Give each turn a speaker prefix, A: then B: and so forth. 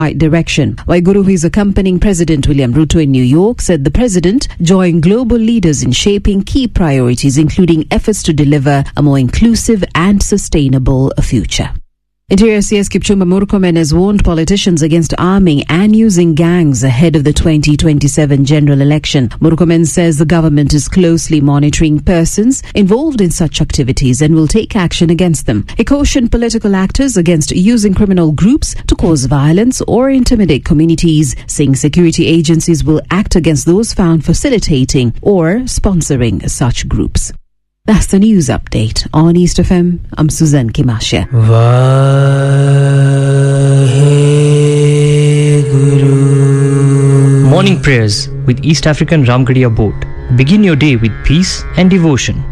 A: right direction. Waiguru, who is accompanying President William Ruto in New York, said the president joined global leaders in shaping key priorities, including efforts to deliver a more inclusive and sustainable future. Interior CS Kipchumba Murkomen has warned politicians against arming and using gangs ahead of the 2027 general election. Murkomen says the government is closely monitoring persons involved in such activities and will take action against them. He cautioned political actors against using criminal groups to cause violence or intimidate communities, saying security agencies will act against those found facilitating or sponsoring such groups. That's the news update on East FM. I'm Suzanne Kimasha.
B: Morning prayers with East African Ramgarhia Board. Begin your day with peace and devotion.